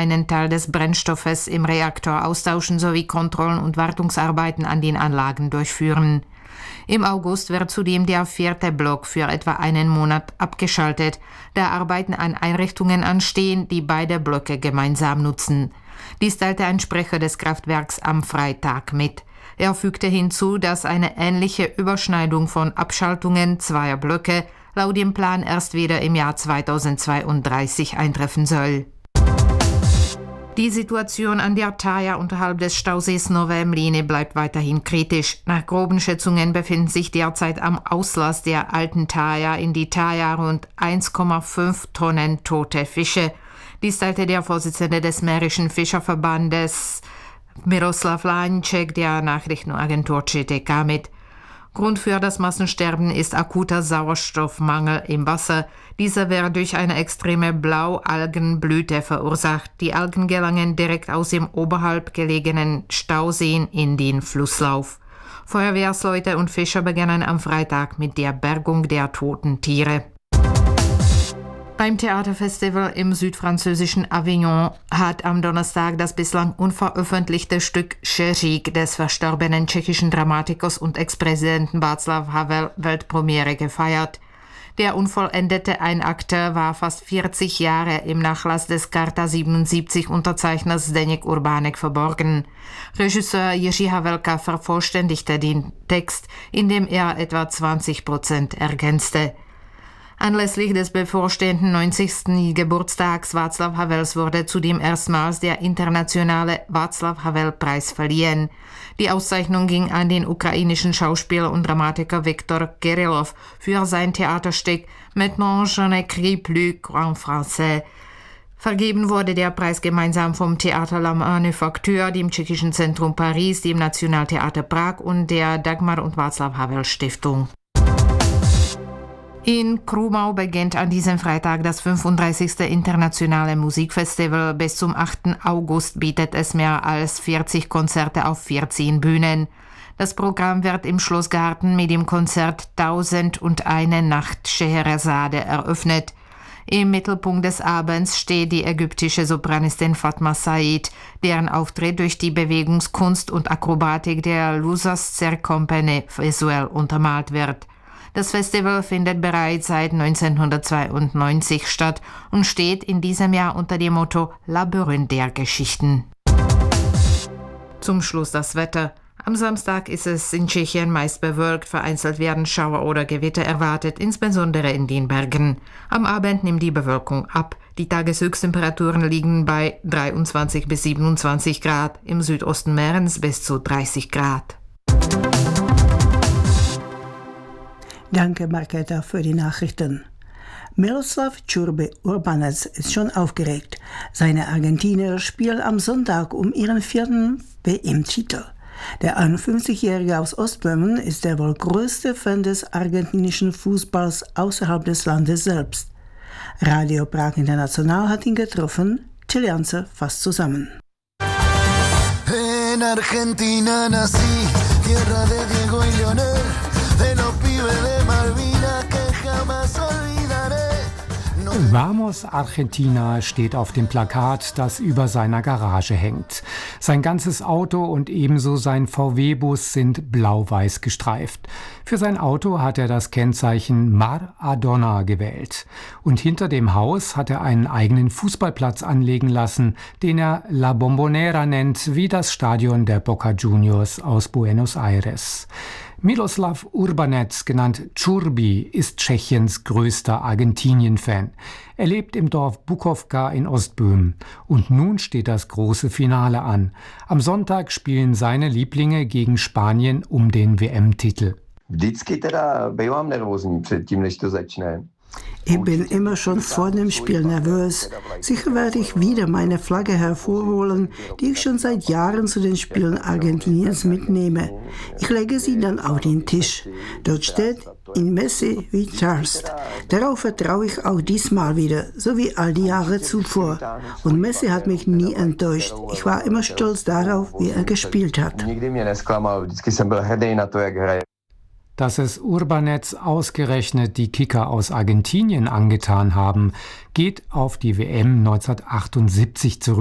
einen Teil des Brennstoffes im Reaktor austauschen sowie Kontrollen und Wartungsarbeiten an den Anlagen durchführen. Im August wird zudem der 4. Block für etwa einen Monat abgeschaltet, da Arbeiten an Einrichtungen anstehen, die beide Blöcke gemeinsam nutzen. Dies teilte ein Sprecher des Kraftwerks am Freitag mit. Er fügte hinzu, dass eine ähnliche Überschneidung von Abschaltungen zweier Blöcke laut dem Plan erst wieder im Jahr 2032 eintreffen soll. Die Situation an der Thaya unterhalb des Stausees Nové Mlyny bleibt weiterhin kritisch. Nach groben Schätzungen befinden sich derzeit am Auslass der alten Thaya in die Thaya rund 1,5 Tonnen tote Fische. Dies teilte der Vorsitzende des Mährischen Fischerverbandes Miroslav Láníček der Nachrichtenagentur ČTK mit. Grund für das Massensterben ist akuter Sauerstoffmangel im Wasser. Dieser wird durch eine extreme Blaualgenblüte verursacht. Die Algen gelangen direkt aus dem oberhalb gelegenen Stauseen in den Flusslauf. Feuerwehrsleute und Fischer begannen am Freitag mit der Bergung der toten Tiere. Beim Theaterfestival im südfranzösischen Avignon hat am Donnerstag das bislang unveröffentlichte Stück Šeřík des verstorbenen tschechischen Dramatikers und Ex-Präsidenten Václav Havel Weltpremiere gefeiert. Der unvollendete Einakter war fast 40 Jahre im Nachlass des Charta 77 Unterzeichners Zdeněk Urbánek verborgen. Regisseur Jiří Havelka vervollständigte den Text, indem er etwa 20% ergänzte. Anlässlich des bevorstehenden 90. Geburtstags Václav Havels wurde zudem erstmals der internationale Václav-Havel-Preis verliehen. Die Auszeichnung ging an den ukrainischen Schauspieler und Dramatiker Viktor Kirillov für sein Theaterstück Maintenant je n'écris plus en français. Vergeben wurde der Preis gemeinsam vom Théâtre La Manufacture, dem Tschechischen Zentrum Paris, dem Nationaltheater Prag und der Dagmar und Václav Havel Stiftung. In Krumau beginnt an diesem Freitag das 35. Internationale Musikfestival. Bis zum 8. August bietet es mehr als 40 Konzerte auf 14 Bühnen. Das Programm wird im Schlossgarten mit dem Konzert 1001 Nacht Scheherazade eröffnet. Im Mittelpunkt des Abends steht die ägyptische Sopranistin Fatma Said, deren Auftritt durch die Bewegungskunst und Akrobatik der Lusacer Company visuell untermalt wird. Das Festival findet bereits seit 1992 statt und steht in diesem Jahr unter dem Motto Labyrinth der Geschichten. Zum Schluss das Wetter. Am Samstag ist es in Tschechien meist bewölkt, vereinzelt werden Schauer oder Gewitter erwartet, insbesondere in den Bergen. Am Abend nimmt die Bewölkung ab. Die Tageshöchsttemperaturen liegen bei 23 bis 27 Grad, im Südosten Mährens bis zu 30 Grad. Danke, Marketa, für die Nachrichten. Miroslav Čurbi Urbanec ist schon aufgeregt. Seine Argentinier spielen am Sonntag um ihren 4. WM-Titel. Der 51-Jährige aus Ostböhmen ist der wohl größte Fan des argentinischen Fußballs außerhalb des Landes selbst. Radio Prag International hat ihn getroffen. Till Janse fasst zusammen. En Argentina nací, tierra de Diego y Leonel, de los pibes de Malvinas que jamás olvidaré. Vamos Argentina steht auf dem Plakat, das über seiner Garage hängt. Sein ganzes Auto und ebenso sein VW-Bus sind blau-weiß gestreift. Für sein Auto hat er das Kennzeichen Maradona gewählt. Und hinter dem Haus hat er einen eigenen Fußballplatz anlegen lassen, den er La Bombonera nennt, wie das Stadion der Boca Juniors aus Buenos Aires. Miroslav Urbanec, genannt Čurbi, ist Tschechiens größter Argentinien-Fan. Er lebt im Dorf Bukovka in Ostböhmen. Und nun steht das große Finale an. Am Sonntag spielen seine Lieblinge gegen Spanien um den WM-Titel. Vždycky teda bývám nervózní předtím, než to začne. Ich bin immer schon vor dem Spiel nervös. Sicher werde ich wieder meine Flagge hervorholen, die ich schon seit Jahren zu den Spielen Argentiniens mitnehme. Ich lege sie dann auf den Tisch. Dort steht in Messi wie Charles. Darauf vertraue ich auch diesmal wieder, so wie all die Jahre zuvor. Und Messi hat mich nie enttäuscht. Ich war immer stolz darauf, wie er gespielt hat. Dass es Urbanec ausgerechnet die Kicker aus Argentinien angetan haben, geht auf die WM 1978 zurück.